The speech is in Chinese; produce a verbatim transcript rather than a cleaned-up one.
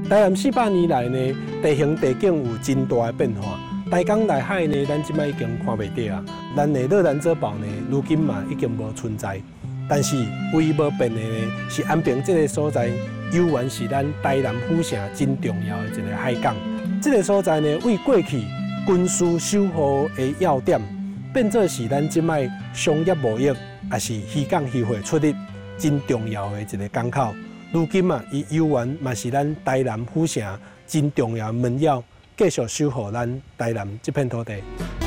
台南四百年来呢，地形地景有真大的变化。大江内海呢，咱即摆已经看袂到啊。咱的乐兰遮堡呢，如今嘛已经无存在。但是唯一无变的呢，是安平这个所在，犹原是咱台南府城真重要的一个海港。这个所在呢，为过去军事守护的要点，变作是咱即摆商业贸易，也是渔港渔会出入真重要的一个港口。如今啊，伊犹原嘛是咱台南府城真重要的门要，继续守护咱台南这片土地。